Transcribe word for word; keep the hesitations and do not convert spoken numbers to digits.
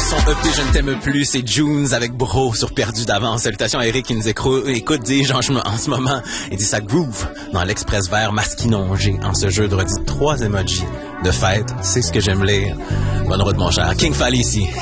son E P Je ne t'aime plus, c'est Junes avec Bro sur Perdu d'avance. Salutations à Eric qui nous écrou- écoute, dis-je en, en ce moment. Il dit ça groove dans l'Express vert masquinongé en ce jeudi. Trois emojis de fête, c'est ce que j'aime lire. Bonne route mon cher. King Fall ici.